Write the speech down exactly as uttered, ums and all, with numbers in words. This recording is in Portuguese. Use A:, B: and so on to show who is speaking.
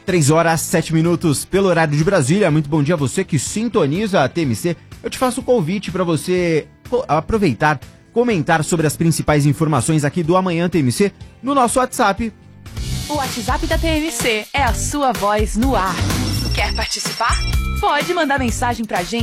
A: três horas, sete minutos pelo horário de Brasília. Muito bom dia a você que sintoniza a T M C. Eu te faço o convite para você aproveitar, comentar sobre as principais informações aqui do Amanhã T M C no nosso WhatsApp.
B: O WhatsApp da T M C é a sua voz no ar. Quer participar? Pode mandar mensagem pra gente